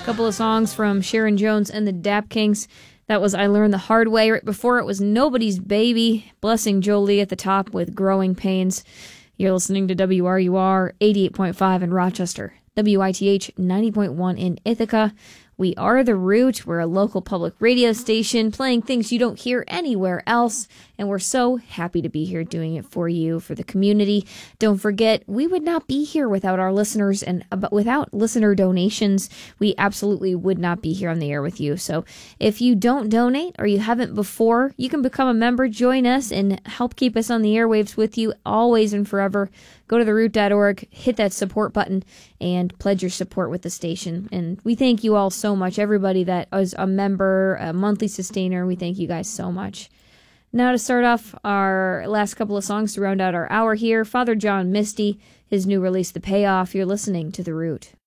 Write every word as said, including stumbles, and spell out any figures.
Couple of songs from Sharon Jones and the Dap Kings. That was I Learned the Hard Way. Right before it was Nobody's Baby. Blessing Jolie at the top with Growing Pains. You're listening to W R U R eighty-eight point five in Rochester. W I T H ninety point one in Ithaca. We are The Root. We're a local public radio station playing things you don't hear anywhere else, and we're so happy to be here doing it for you, for the community. Don't forget, we would not be here without our listeners, and without listener donations, we absolutely would not be here on the air with you. So if you don't donate, or you haven't before, you can become a member, join us, and help keep us on the airwaves with you always and forever. Go to the root dot org, hit that support button, and pledge your support with the station. And we thank you all so much. Everybody that is a member, a monthly sustainer, we thank you guys so much. Now to start off our last couple of songs to round out our hour here, Father John Misty, his new release, The Payoff. You're listening to The Root.